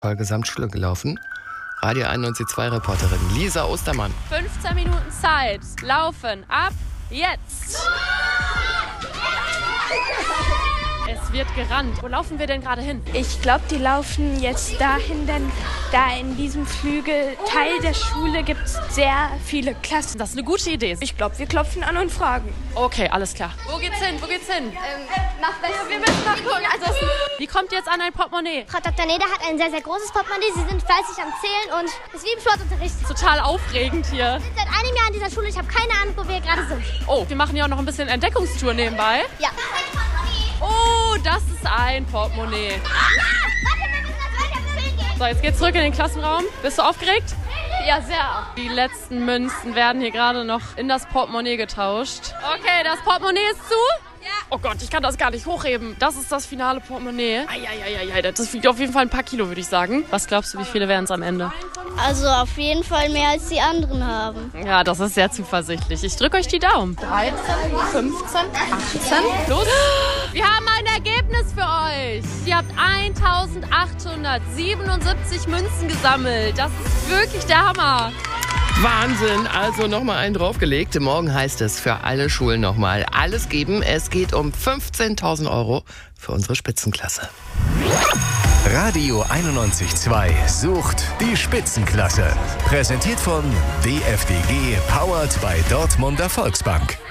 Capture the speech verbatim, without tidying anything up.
Voll Gesamtschule gelaufen. Radio einundneunzig Komma zwei Reporterin Lisa Ostermann. fünfzehn Minuten Zeit. Laufen. Ab jetzt. Es wird gerannt. Wo laufen wir denn gerade hin? Ich glaube, die laufen jetzt dahin, denn da in diesem Flügelteil der Schule gibt es sehr viele Klassen. Das ist eine gute Idee. Ich glaube, wir klopfen an und fragen. Okay, alles klar. Wo geht's hin? Wo geht's hin? Ähm, nach Westen. Wir müssen nach gucken. Also Wie kommt ihr jetzt an ein Portemonnaie? Frau Doktor Neder hat ein sehr, sehr großes Portemonnaie. Sie sind fleißig am Zählen und ist wie im Sportunterricht. Total aufregend hier. Wir sind seit einem Jahr an dieser Schule. Ich habe keine Ahnung, wo wir gerade sind. Oh, wir machen ja auch noch ein bisschen Entdeckungstour nebenbei. Ja. Oh, das ist ein Portemonnaie. Warte, wir müssen das weiter Film gehen. So, jetzt geht's zurück in den Klassenraum. Bist du aufgeregt? Ja, sehr. Die letzten Münzen werden hier gerade noch in das Portemonnaie getauscht. Okay, das Portemonnaie ist zu? Ja. Oh Gott, ich kann das gar nicht hochheben. Das ist das finale Portemonnaie. Eieieiei, das wiegt auf jeden Fall ein paar Kilo, würde ich sagen. Was glaubst du, wie viele wären es am Ende? Also auf jeden Fall mehr als die anderen haben. Ja, das ist sehr zuversichtlich. Ich drücke euch die Daumen. dreizehn, fünfzehn, achtzehn. Los! Wir haben ein Ergebnis für euch. Ihr habt eintausendachthundertsiebenundsiebzig Münzen gesammelt. Das ist wirklich der Hammer. Wahnsinn, also nochmal einen draufgelegt. Morgen heißt es für alle Schulen nochmal alles geben. Es geht um fünfzehntausend Euro für unsere Spitzenklasse. Radio einundneunzig Komma zwei sucht die Spitzenklasse. Präsentiert von D F D G, powered by Dortmunder Volksbank.